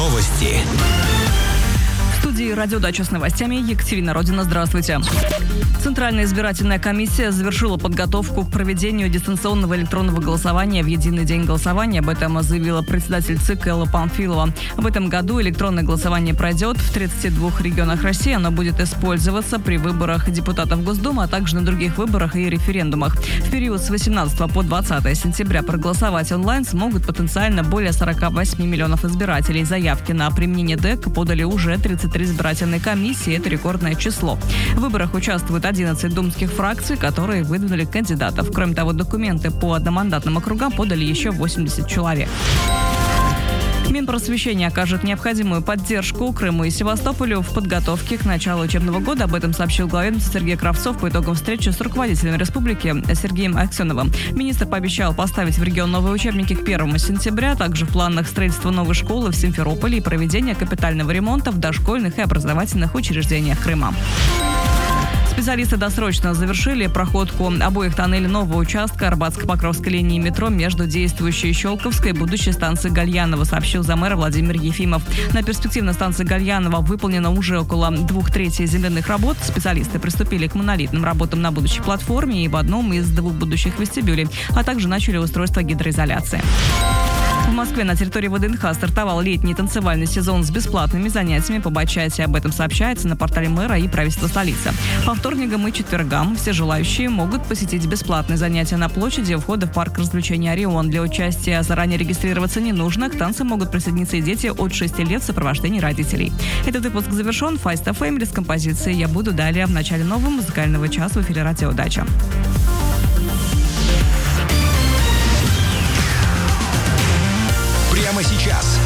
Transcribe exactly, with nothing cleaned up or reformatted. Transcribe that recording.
Новости. В студии «Радиодача» с новостями Екатерина Родина. Здравствуйте. Центральная избирательная комиссия завершила подготовку к проведению дистанционного электронного голосования в единый день голосования. Об этом заявила председатель ЦИК Элла Памфилова. В этом году электронное голосование пройдет в тридцати двух регионах России. Оно будет использоваться при выборах депутатов Госдумы, а также на других выборах и референдумах. В период с восемнадцатого по двадцатое сентября проголосовать онлайн смогут потенциально более сорока восьми миллионов избирателей. Заявки на применение ДЭК подали уже тридцать три избирательные комиссии. Это рекордное число. В выборах участвуют одиннадцать думских фракций, которые выдвинули кандидатов. Кроме того, документы по одномандатным округам подали еще восемьдесят человек. Минпросвещение окажет необходимую поддержку Крыму и Севастополю в подготовке к началу учебного года. Об этом сообщил глава ведомства Сергей Кравцов по итогам встречи с руководителем республики Сергеем Аксеновым. Министр пообещал поставить в регион новые учебники к первому сентября. Также в планах строительства новой школы в Симферополе и проведение капитального ремонта в дошкольных и образовательных учреждениях Крыма. Специалисты досрочно завершили проходку обоих тоннелей нового участка Арбатско-Покровской линии метро между действующей Щелковской и будущей станцией Гальянова, сообщил замэра Владимир Ефимов. На перспективной станции Гальянова выполнено уже около двух третей земляных работ. Специалисты приступили к монолитным работам на будущей платформе и в одном из двух будущих вестибюлей, а также начали устройство гидроизоляции. В Москве на территории ВДНХ стартовал летний танцевальный сезон с бесплатными занятиями по бачате. Об этом сообщается на портале мэра и правительства столицы. По вторникам и четвергам все желающие могут посетить бесплатные занятия на площади у входа в парк развлечений «Орион». Для участия заранее регистрироваться не нужно. К танцам могут присоединиться и дети от шести лет в сопровождении родителей. Этот выпуск завершен. Файста Фэмили с композицией «Я буду» далее в начале нового музыкального часа в эфире «Радиодача». Прямо сейчас